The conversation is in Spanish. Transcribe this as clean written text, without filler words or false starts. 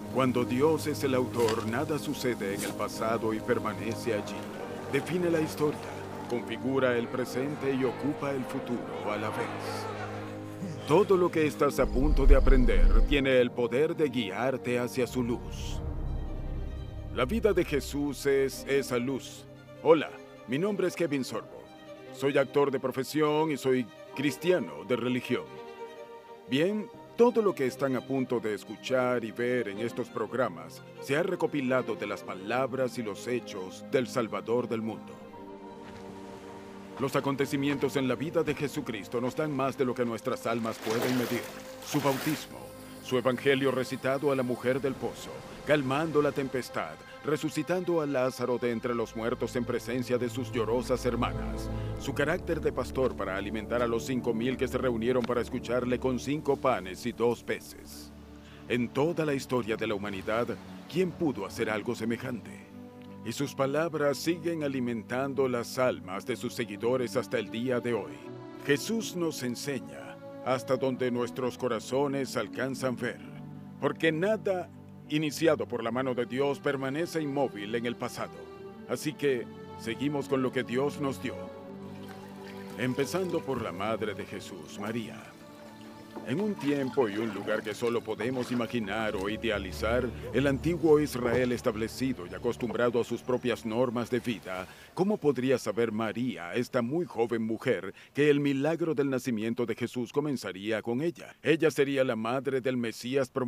Cuando Dios es el autor, nada sucede en el pasado y permanece allí. Define la historia, configura el presente y ocupa el futuro a la vez. Todo lo que estás a punto de aprender tiene el poder de guiarte hacia su luz. La vida de Jesús es esa luz. Hola, mi nombre es Kevin Sorbo. Soy actor de profesión y soy cristiano de religión. Bien, todo lo que están a punto de escuchar y ver en estos programas se ha recopilado de las palabras y los hechos del Salvador del mundo. Los acontecimientos en la vida de Jesucristo nos dan más de lo que nuestras almas pueden medir. Su bautismo, su evangelio recitado a la mujer del pozo, calmando la tempestad, resucitando a Lázaro de entre los muertos en presencia de sus llorosas hermanas, su carácter de pastor para alimentar a los 5,000 que se reunieron para escucharle con 5 panes y 2 peces. En toda la historia de la humanidad, ¿quién pudo hacer algo semejante? Y sus palabras siguen alimentando las almas de sus seguidores hasta el día de hoy. Jesús nos enseña hasta donde nuestros corazones alcanzan ver, porque nada iniciado por la mano de Dios permanece inmóvil en el pasado. Así que seguimos con lo que Dios nos dio, empezando por la madre de Jesús, María. En un tiempo y un lugar que solo podemos imaginar o idealizar, el antiguo Israel establecido y acostumbrado a sus propias normas de vida, ¿cómo podría saber María, esta muy joven mujer, que el milagro del nacimiento de Jesús comenzaría con ella? Ella sería la madre del Mesías prometido.